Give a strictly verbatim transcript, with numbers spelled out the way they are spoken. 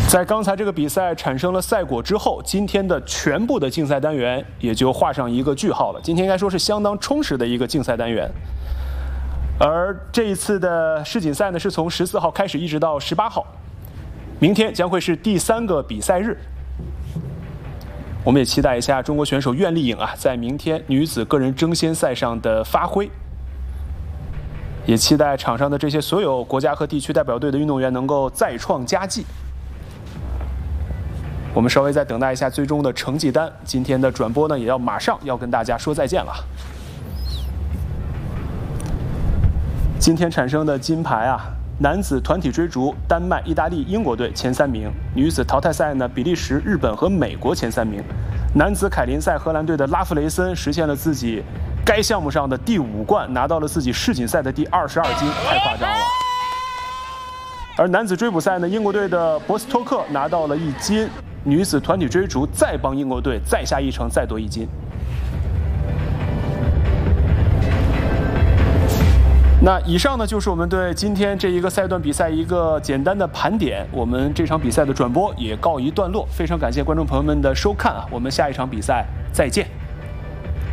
在刚才这个比赛产生了赛果之后，今天的全部的竞赛单元也就画上一个句号了。今天应该说是相当充实的一个竞赛单元。而这一次的世锦赛呢，是从十四号开始一直到十八号，明天将会是第三个比赛日。我们也期待一下中国选手苑丽颖啊，在明天女子个人争先赛上的发挥。也期待场上的这些所有国家和地区代表队的运动员能够再创佳绩。我们稍微再等待一下最终的成绩单。今天的转播呢，也要马上要跟大家说再见了。今天产生的金牌啊，男子团体追逐，丹麦、意大利、英国队前三名；女子淘汰赛呢，比利时、日本和美国前三名；男子凯林赛，荷兰队的拉夫雷森实现了自己该项目上的第五冠，拿到了自己世锦赛的第二十二金，太夸张了。而男子追捕赛呢，英国队的博斯托克拿到了一金。女子团体追逐再帮英国队再下一城，再夺一金。那以上呢，就是我们对今天这一个赛段比赛一个简单的盘点。我们这场比赛的转播也告一段落，非常感谢观众朋友们的收看啊，我们下一场比赛再见。